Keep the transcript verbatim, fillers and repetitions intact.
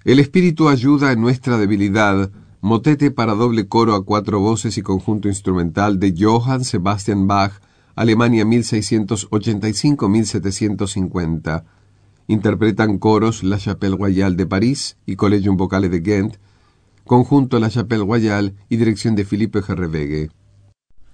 El Espíritu ayuda en nuestra debilidad, motete para doble coro a cuatro voces y conjunto instrumental de Johann Sebastian Bach, Alemania mil seiscientos ochenta y cinco a mil setecientos cincuenta. Interpretan coros La Chapelle Royale de París y Collegium Vocale de Ghent, conjunto La Chapelle Royale y dirección de Philippe Gerrewege.